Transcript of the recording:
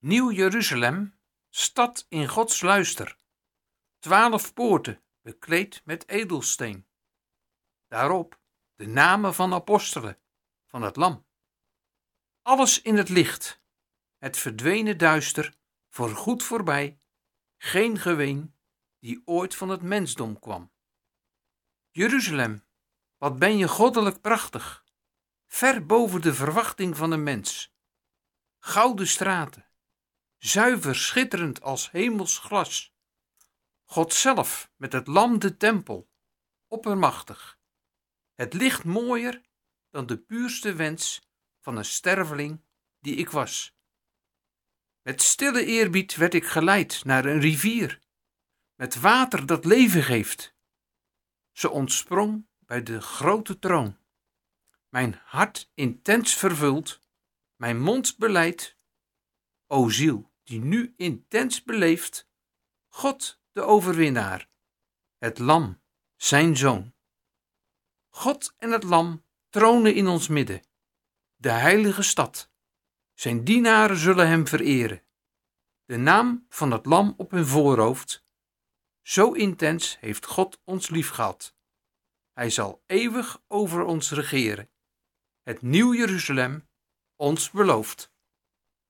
Nieuw Jeruzalem, stad in Gods luister, 12 poorten, bekleed met edelsteen. Daarop de namen van apostelen, van het Lam. Alles in het licht, het verdwenen duister, voorgoed voorbij, geen geween die ooit van het mensdom kwam. Jeruzalem, wat ben je goddelijk prachtig, ver boven de verwachting van een mens. Gouden straten, zuiver schitterend als hemels glas. God zelf met het Lam de tempel, oppermachtig. Het licht mooier dan de puurste wens van een sterveling die ik was. Met stille eerbied werd ik geleid naar een rivier, met water dat leven geeft. Ze ontsprong bij de grote troon. Mijn hart intens vervuld, mijn mond beleidt, o ziel die nu intens beleeft, God de overwinnaar, het Lam, zijn zoon. God en het Lam tronen in ons midden, de heilige stad. Zijn dienaren zullen hem vereren. De naam van het Lam op hun voorhoofd, zo intens heeft God ons lief gehad. Hij zal eeuwig over ons regeren. Het nieuw Jeruzalem, ons beloofd.